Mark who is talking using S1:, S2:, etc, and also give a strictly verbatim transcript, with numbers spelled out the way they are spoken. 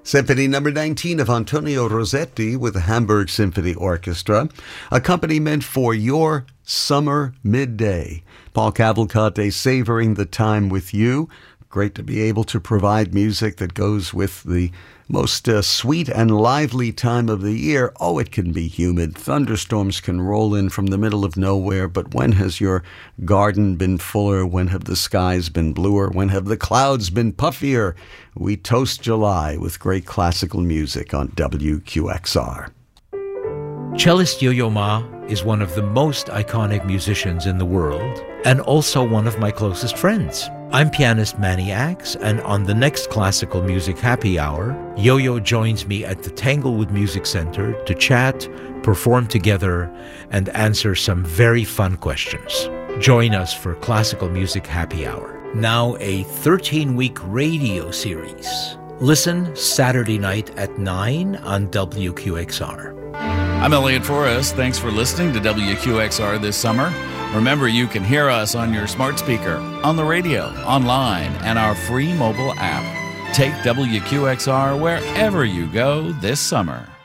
S1: Symphony number nineteen of Antonio Rossetti with the Hamburg Symphony Orchestra, accompaniment for Your Summer Midday. Paul Cavalcante savoring the time with you. Great to be able to provide music that goes with the most uh, sweet and lively time of the year. Oh, it can be humid. Thunderstorms can roll in from the middle of nowhere. But when has your garden been fuller? When have the skies been bluer? When have the clouds been puffier? We toast July with great classical music on W Q X R.
S2: Cellist Yo-Yo Ma is one of the most iconic musicians in the world and also one of my closest friends. I'm pianist Manny Axe, and on the next Classical Music Happy Hour, Yo-Yo joins me at the Tanglewood Music Center to chat, perform together, and answer some very fun questions. Join us for Classical Music Happy Hour, now a thirteen-week radio series. Listen Saturday night at nine on W Q X R.
S3: I'm Elliot Forrest. Thanks for listening to W Q X R this summer. Remember, you can hear us on your smart speaker, on the radio, online, and our free mobile app. Take W Q X R wherever you go this summer.